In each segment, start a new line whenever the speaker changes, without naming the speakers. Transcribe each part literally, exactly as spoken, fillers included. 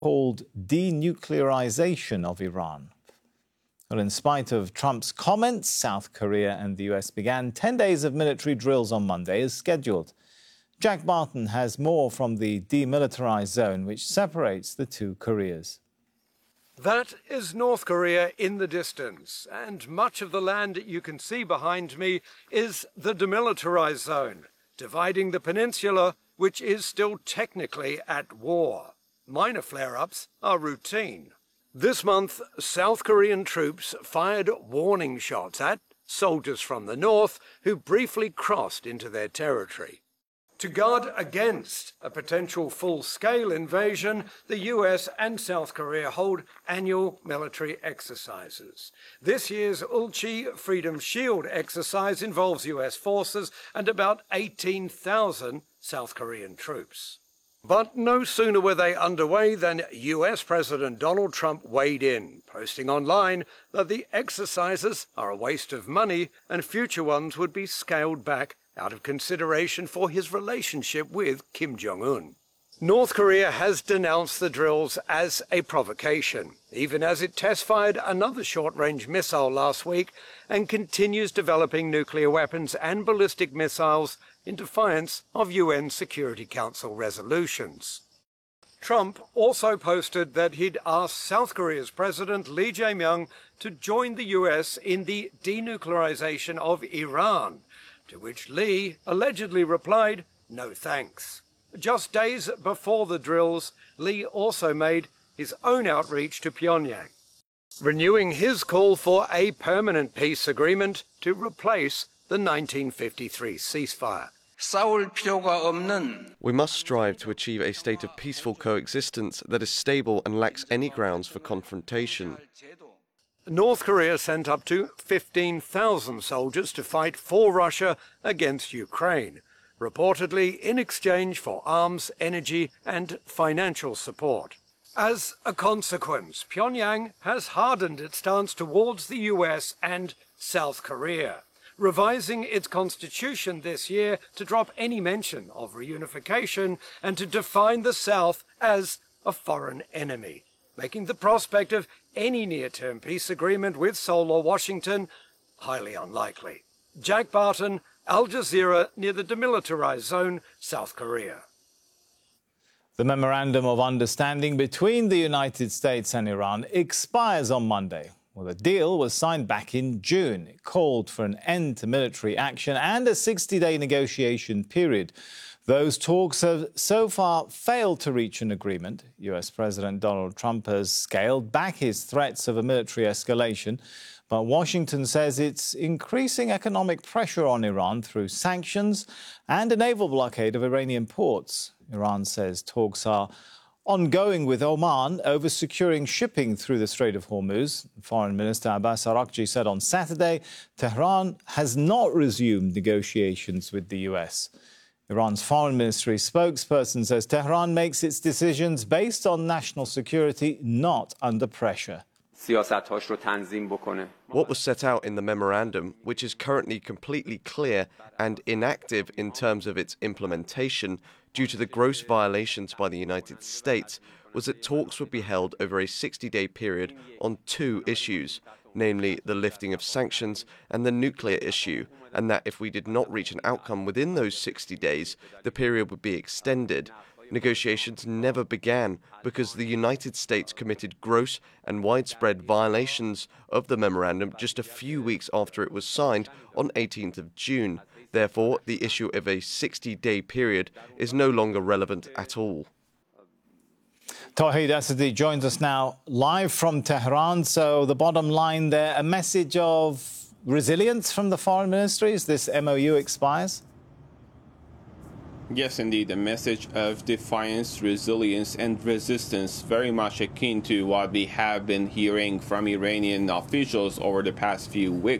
called denuclearization of Iran. Well, in spite of Trump's comments, South Korea and the U S began ten days of military drills on Monday as scheduled. Jack Barton has more from the demilitarized zone, which separates the two Koreas.
That is North Korea in the distance, and much of the land you can see behind me is the demilitarized zone, dividing the peninsula, which is still technically at war. Minor flare-ups are routine. This month, South Korean troops fired warning shots at soldiers from the north who briefly crossed into their territory. To guard against a potential full-scale invasion, the U S and South Korea hold annual military exercises. This year's Ulchi Freedom Shield exercise involves U S forces and about eighteen thousand South Korean troops. But no sooner were they underway than U S President Donald Trump weighed in, posting online that the exercises are a waste of money and future ones would be scaled back out of consideration for his relationship with Kim Jong-un. North Korea has denounced the drills as a provocation, even as it test-fired another short-range missile last week and continues developing nuclear weapons and ballistic missiles in defiance of U N Security Council resolutions. Trump also posted that he'd asked South Korea's President Lee Jae-myung to join the U S in the denuclearization of Iran, to which Lee allegedly replied, "No thanks." Just days before the drills, Lee also made his own outreach to Pyongyang, renewing his call for a permanent peace agreement to replace the nineteen fifty-three ceasefire.
We must strive to achieve a state of peaceful coexistence that is stable and lacks any grounds for confrontation.
North Korea sent up to fifteen thousand soldiers to fight for Russia against Ukraine, reportedly in exchange for arms, energy, and financial support. As a consequence, Pyongyang has hardened its stance towards the U S and South Korea, revising its constitution this year to drop any mention of reunification and to define the South as a foreign enemy, making the prospect of any near-term peace agreement with Seoul or Washington highly unlikely. Jack Barton, Al Jazeera, near the demilitarized zone, South Korea.
The Memorandum of Understanding between the United States and Iran expires on Monday. Well, the deal was signed back in June. It called for an end to military action and a sixty-day negotiation period. Those talks have so far failed to reach an agreement. U S President Donald Trump has scaled back his threats of a military escalation, but Washington says it's increasing economic pressure on Iran through sanctions and a naval blockade of Iranian ports. Iran says talks are ongoing with Oman over securing shipping through the Strait of Hormuz. Foreign Minister Abbas Araghchi said on Saturday Tehran has not resumed negotiations with the U S. Iran's foreign ministry spokesperson says Tehran makes its decisions based on national security, not under pressure.
What was set out in the memorandum, which is currently completely clear and inactive in terms of its implementation due to the gross violations by the United States, was that talks would be held over a sixty-day period on two issues, namely the lifting of sanctions and the nuclear issue, and that if we did not reach an outcome within those sixty days, the period would be extended. Negotiations never began because the United States committed gross and widespread violations of the memorandum just a few weeks after it was signed on eighteenth of June. Therefore, the issue of a sixty-day period is no longer relevant at all.
Tawhid Asadi joins us now live from Tehran. So the bottom line there, a message of resilience from the foreign ministry as this M O U expires?
Yes, indeed, a message of defiance, resilience, and resistance, very much akin to what we have been hearing from Iranian officials over the past few weeks.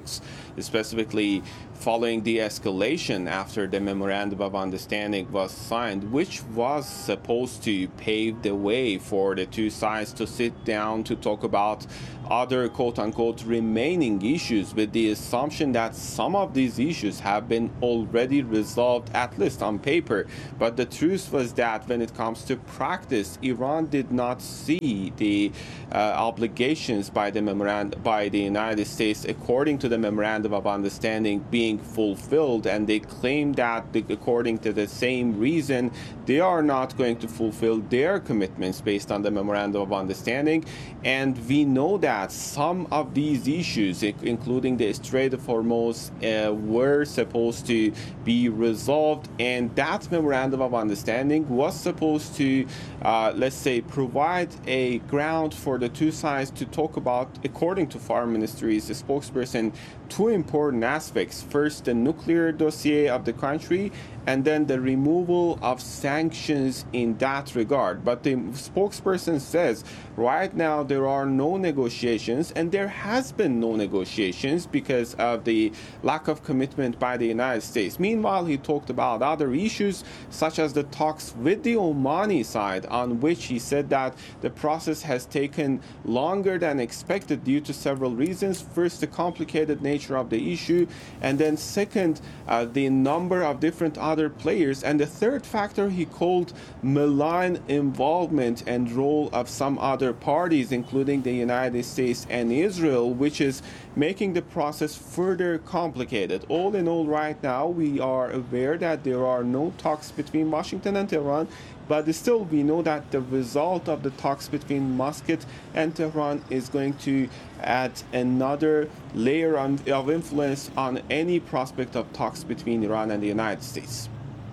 specifically following the escalation after the Memorandum of Understanding was signed, which was supposed to pave the way for the two sides to sit down to talk about other quote-unquote remaining issues, with the assumption that some of these issues have been already resolved, at least on paper. But the truth was that when it comes to practice, Iran did not see the uh, obligations by the memorandum by the United States according to the Memorandum of Understanding being fulfilled, and they claim that the, according to the same reason they are not going to fulfill their commitments based on the Memorandum of Understanding. And we know that some of these issues, including the Strait of Hormuz, uh, were supposed to be resolved, and that Memorandum of Understanding was supposed to, uh, let's say, provide a ground for the two sides to talk about, according to Foreign Ministry's spokesperson, two important aspects. First, the nuclear dossier of the country, and then the removal of sanctions in that regard. But the spokesperson says right now there are no negotiations, and there has been no negotiations because of the lack of commitment by the United States. Meanwhile, he talked about other issues, such as the talks with the Omani side, on which he said that the process has taken longer than expected due to several reasons. First, the complicated nature of the issue, and then second, uh, the number of different other players, and the third factor he called malign involvement and role of some other parties, including the United States and Israel, which is making the process further complicated. All in all, right now we are aware that there are no talks between Washington and Tehran, but still we know that the result of the talks between Muscat and Tehran is going to add another layer of influence on any prospect of talks between Iran and the United States.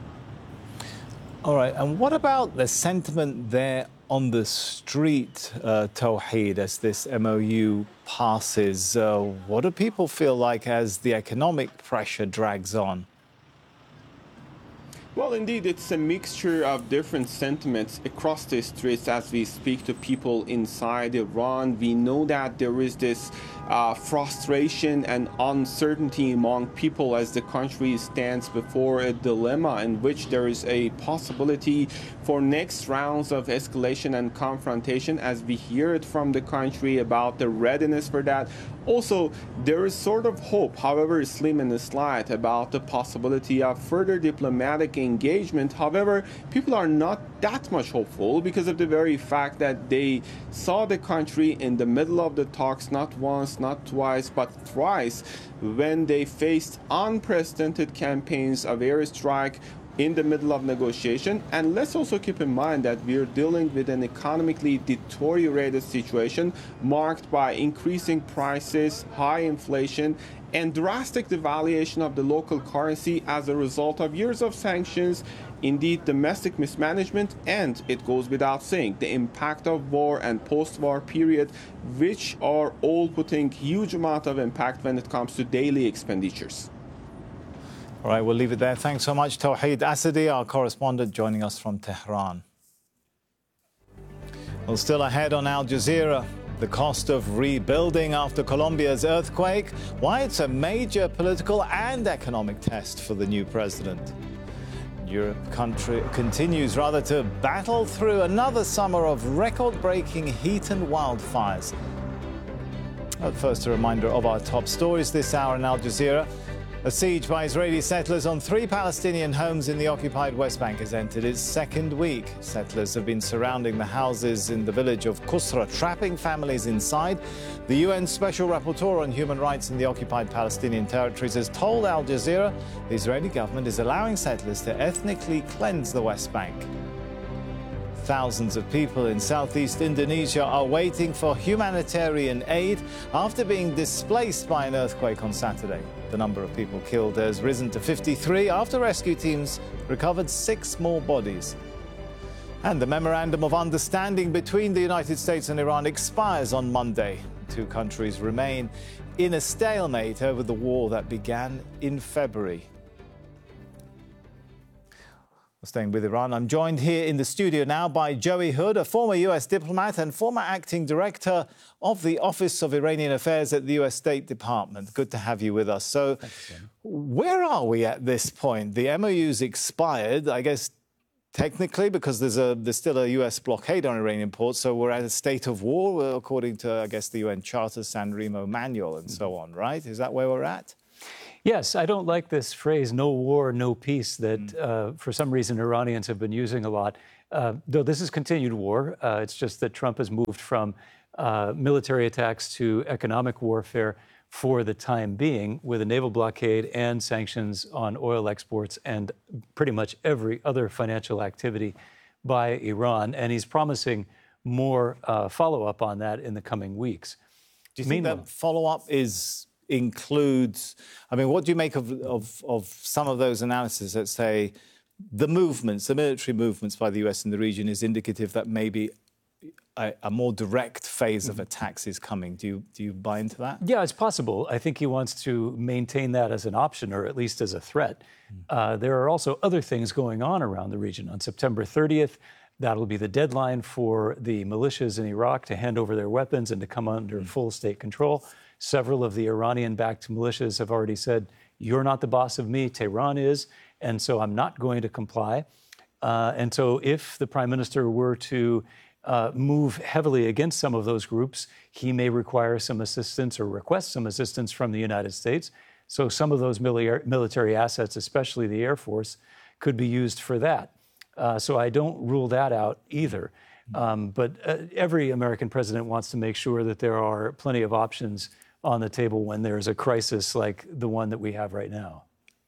All right, and what about the sentiment there on the street, uh, Tawheed, as this M O U passes? Uh, what do people feel like as the economic pressure drags on?
Well, indeed, it's a mixture of different sentiments across the streets as we speak to people inside Iran. We know that there is this uh, frustration and uncertainty among people as the country stands before a dilemma in which there is a possibility for next rounds of escalation and confrontation, as we hear it from the country about the readiness for that. Also, there is sort of hope, however slim and slight, about the possibility of further diplomatic engagement. However, people are not that much hopeful because of the very fact that they saw the country in the middle of the talks not once, not twice, but thrice, when they faced unprecedented campaigns of airstrike in the middle of negotiation. And let's also keep in mind that we're dealing with an economically deteriorated situation marked by increasing prices, high inflation, and drastic devaluation of the local currency as a result of years of sanctions, indeed domestic mismanagement, and it goes without saying, the impact of war and post-war period, which are all putting huge amount of impact when it comes to daily expenditures.
All right, we'll leave it there. Thanks so much, Tawheed Asadi, our correspondent, joining us from Tehran. Well, still ahead on Al Jazeera, the cost of rebuilding after Colombia's earthquake, why it's a major political and economic test for the new president. Europe country continues rather to battle through another summer of record-breaking heat and wildfires. But first, a reminder of our top stories this hour in Al Jazeera. A siege by Israeli settlers on three Palestinian homes in the occupied West Bank has entered its second week. Settlers have been surrounding the houses in the village of Qusra, trapping families inside. The U N Special Rapporteur on Human Rights in the occupied Palestinian territories has told Al Jazeera the Israeli government is allowing settlers to ethnically cleanse the West Bank. Thousands of people in southeast Indonesia are waiting for humanitarian aid after being displaced by an earthquake on Saturday. The number of people killed has risen to fifty-three after rescue teams recovered six more bodies. And the Memorandum of Understanding between the United States and Iran expires on Monday. The two countries remain in a stalemate over the war that began in February. Staying with Iran, I'm joined here in the studio now by Joey Hood, a former U S diplomat and former acting director of the Office of Iranian Affairs at the U S State Department. Good to have you with us. So where are we at this point? The M O U's expired, I guess, technically, because there's a there's still a U S blockade on Iranian ports, so we're at a state of war, according to, I guess, the U N Charter, San Remo Manual, and so on, right? Is that where we're at?
Yes, I don't like this phrase, no war, no peace, that mm. uh, for some reason Iranians have been using a lot. Uh, though this is continued war, uh, it's just that Trump has moved from uh, military attacks to economic warfare for the time being, with a naval blockade and sanctions on oil exports and pretty much every other financial activity by Iran. And he's promising more uh, follow-up on that in the coming weeks.
Do you think Meanwhile, that follow-up is... includes, I mean, what do you make of, of, of some of those analyses that say the movements, the military movements by the U S in the region is indicative that maybe a, a more direct phase of attacks is coming? Do you, do you buy into that?
Yeah, it's possible. I think he wants to maintain that as an option, or at least as a threat. Mm. Uh, there are also other things going on around the region. On September thirtieth, that'll be the deadline for the militias in Iraq to hand over their weapons and to come under mm. full state control. Several of the Iranian-backed militias have already said, you're not the boss of me, Tehran is, and so I'm not going to comply. Uh, and so if the prime minister were to uh, move heavily against some of those groups, he may require some assistance or request some assistance from the United States. So some of those mili- military assets, especially the Air Force, could be used for that. Uh, so I don't rule that out either. Um, but uh, every American president wants to make sure that there are plenty of options on the table when there's a crisis like the one that we have right now.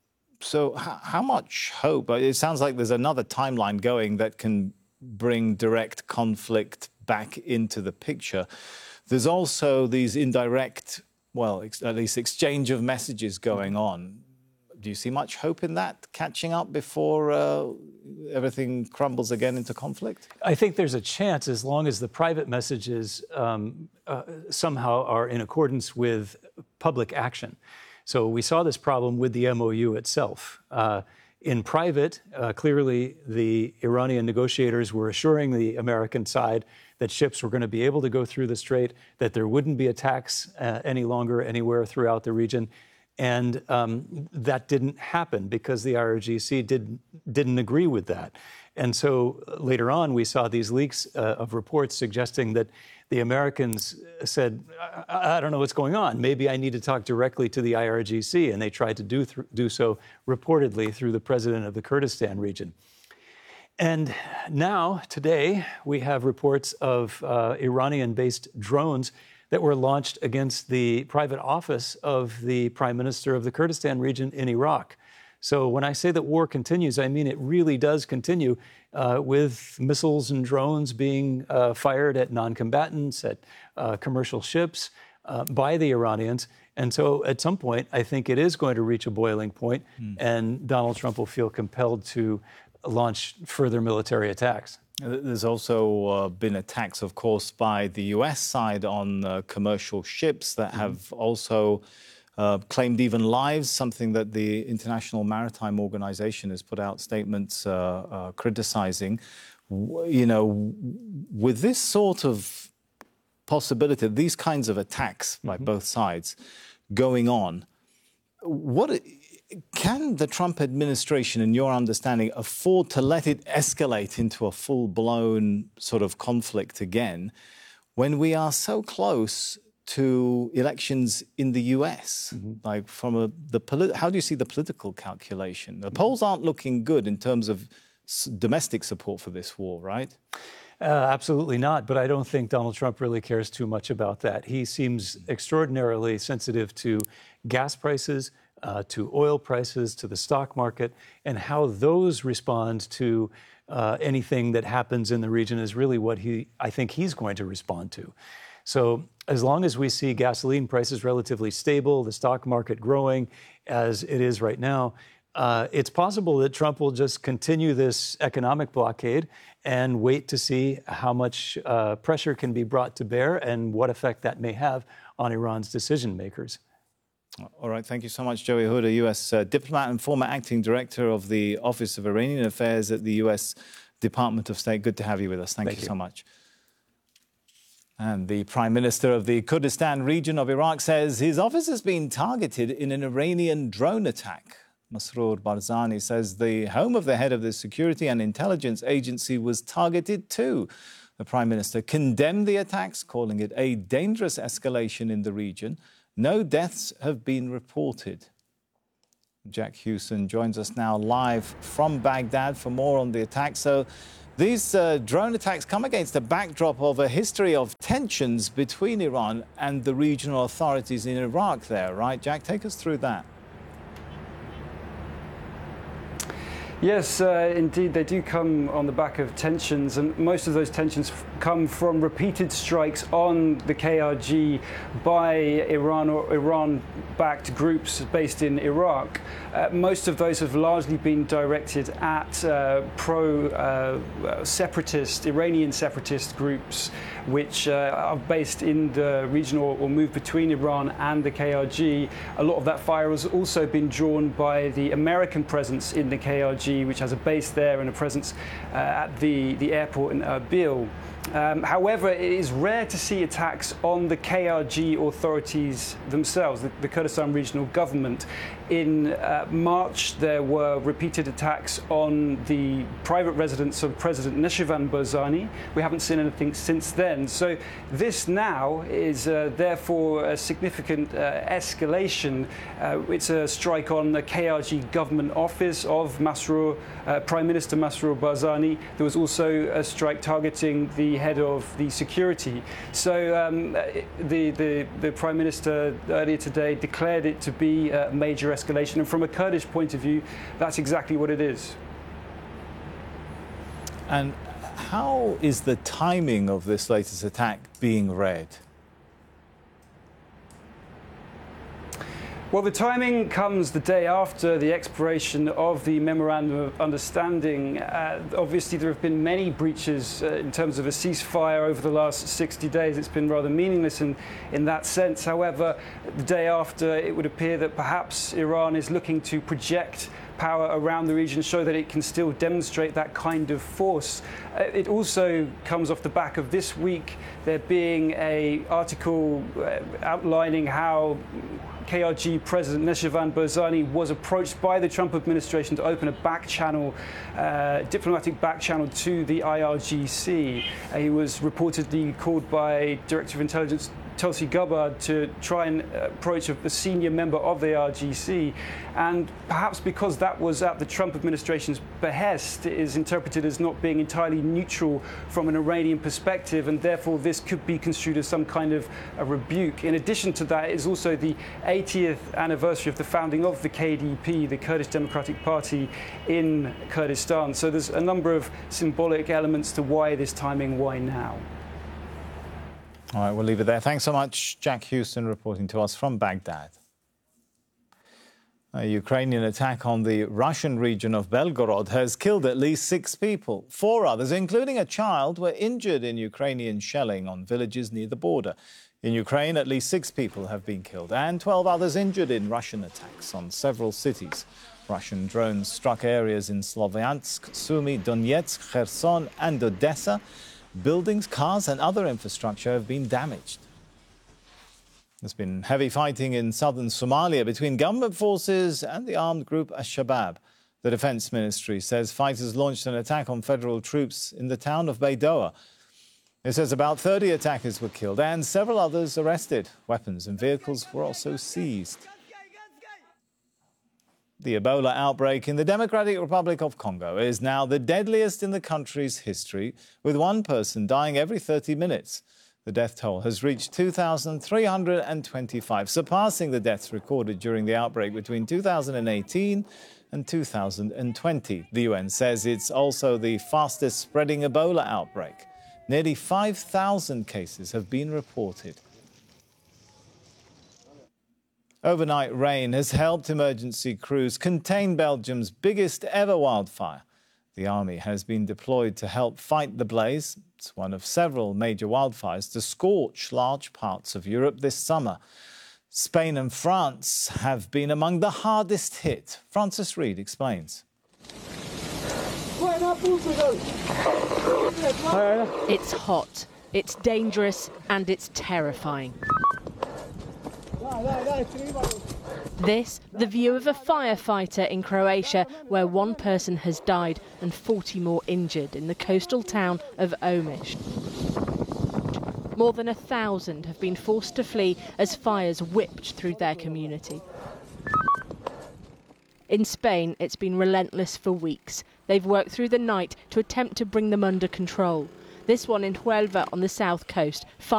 So h- how much hope? It sounds like there's another timeline going that can bring direct conflict back into the picture. There's also these indirect, well, ex- at least exchange of messages going on. Do you see much hope in that catching up before uh, everything crumbles again into conflict?
I think there's a chance, as long as the private messages um, uh, somehow are in accordance with public action. So we saw this problem with the M O U itself. Uh, in private, uh, clearly the Iranian negotiators were assuring the American side that ships were going to be able to go through the strait, that there wouldn't be attacks uh, any longer anywhere throughout the region. And um, that didn't happen because the I R G C did, didn't agree with that. And so later on, we saw these leaks uh, of reports suggesting that the Americans said, I, I don't know what's going on. Maybe I need to talk directly to the I R G C. And they tried to do, th- do so reportedly through the president of the Kurdistan region. And now, today, we have reports of uh, Iranian-based drones that were launched against the private office of the prime minister of the Kurdistan region in Iraq. So when I say that war continues, I mean it really does continue uh, with missiles and drones being uh, fired at non-combatants, at uh, commercial ships uh, by the Iranians. And so at some point, I think it is going to reach a boiling point, mm. and Donald Trump will feel compelled to launch further military attacks.
There's also uh, been attacks, of course, by the U S side on uh, commercial ships that have mm-hmm. also uh, claimed even lives, something that the International Maritime Organization has put out statements uh, uh, criticizing. W- you know, with this sort of possibility, these kinds of attacks by mm-hmm. both sides going on, what... can the Trump administration, in your understanding, afford to let it escalate into a full-blown sort of conflict again when we are so close to elections in the U S? Mm-hmm. Like, from a the polit- how do you see the political calculation? The polls aren't looking good in terms of s- domestic support for this war, right?
Uh, absolutely not. But I don't think Donald Trump really cares too much about that. He seems extraordinarily sensitive to gas prices, Uh, to oil prices, to the stock market, and how those respond to uh, anything that happens in the region is really what he, I think he's going to respond to. So as long as we see gasoline prices relatively stable, the stock market growing as it is right now, uh, it's possible that Trump will just continue this economic blockade and wait to see how much uh, pressure can be brought to bear and what effect that may have on Iran's decision makers.
All right, thank you so much, Joey Hood, a U S uh, diplomat and former acting director of the Office of Iranian Affairs at the U S Department of State. Good to have you with us. Thank, thank you, you so much. And the Prime Minister of the Kurdistan region of Iraq says his office has been targeted in an Iranian drone attack. Masroor Barzani says the home of the head of the Security and Intelligence Agency was targeted too. The Prime Minister condemned the attacks, calling it a dangerous escalation in the region. No deaths have been reported. Jack Hewson joins us now live from Baghdad for more on the attack. So these uh, drone attacks come against a backdrop of a history of tensions between Iran and the regional authorities in Iraq there, right? Jack, take us through that.
Yes, uh, indeed, they do come on the back of tensions, and most of those tensions f- come from repeated strikes on the K R G by Iran or Iran-backed groups based in Iraq. Uh, most of those have largely been directed at uh, pro-separatist, uh, Iranian separatist groups, which uh, are based in the region or, or move between Iran and the K R G. A lot of that fire has also been drawn by the American presence in the K R G, which has a base there and a presence uh, at the, the airport in Erbil. Um, however, it is rare to see attacks on the K R G authorities themselves, the, the Kurdistan Regional Government. In uh, March, there were repeated attacks on the private residence of President Neshirvan Barzani. We haven't seen anything since then. So this now is uh, therefore a significant uh, escalation. Uh, it's a strike on the K R G government office of Masroor, uh, Prime Minister Masroor Barzani. There was also a strike targeting the head of the security. So um, the, the, the Prime Minister earlier today declared it to be a major escalation. And from a Kurdish point of view, that's exactly what it is.
And how is the timing of this latest attack being read?
Well, the timing comes the day after the expiration of the Memorandum of Understanding. Uh, obviously, there have been many breaches uh, in terms of a ceasefire over the last sixty days. It's been rather meaningless in, in that sense. However, the day after, it would appear that perhaps Iran is looking to project power around the region, show that it can still demonstrate that kind of force. Uh, it also comes off the back of this week there being an article uh, outlining how K R G President Neshirvan Barzani was approached by the Trump administration to open a back channel, uh, diplomatic back channel to the I R G C. Uh, he was reportedly called by Director of Intelligence Tulsi Gabbard to try and approach a, a senior member of the I R G C. And perhaps because that was at the Trump administration's behest, it is interpreted as not being entirely neutral from an Iranian perspective, and therefore this could be construed as some kind of a rebuke. In addition to that, it is also the eightieth anniversary of the founding of the K D P, the Kurdish Democratic Party in Kurdistan. So there's a number of symbolic elements to why this timing, why now.
All right, we'll leave it there. Thanks so much, Jack Hewson, reporting to us from Baghdad. A Ukrainian attack on the Russian region of Belgorod has killed at least six people. Four others, including a child, were injured in Ukrainian shelling on villages near the border. In Ukraine, at least six people have been killed and twelve others injured in Russian attacks on several cities. Russian drones struck areas in Sloviansk, Sumy, Donetsk, Kherson and Odessa. Buildings, cars and other infrastructure have been damaged. There's been heavy fighting in southern Somalia between government forces and the armed group Al-Shabaab. The Defense Ministry says fighters launched an attack on federal troops in the town of Baidoa. It says about thirty attackers were killed and several others arrested. Weapons and vehicles were also seized. The Ebola outbreak in the Democratic Republic of Congo is now the deadliest in the country's history, with one person dying every thirty minutes. The death toll has reached two thousand three hundred twenty-five, surpassing the deaths recorded during the outbreak between two thousand eighteen and two thousand twenty. The U N says it's also the fastest spreading Ebola outbreak. Nearly five thousand cases have been reported. Overnight rain has helped emergency crews contain Belgium's biggest ever wildfire. The army has been deployed to help fight the blaze. It's one of several major wildfires to scorch large parts of Europe this summer. Spain and France have been among the hardest hit. Francis Reid explains.
It's hot, it's dangerous, and it's terrifying. This, the view of a firefighter in Croatia, where one person has died and forty more injured in the coastal town of Omiš. More than a thousand have been forced to flee as fires whipped through their community. In Spain, it's been relentless for weeks. They've worked through the night to attempt to bring them under control. This one in Huelva on the south coast.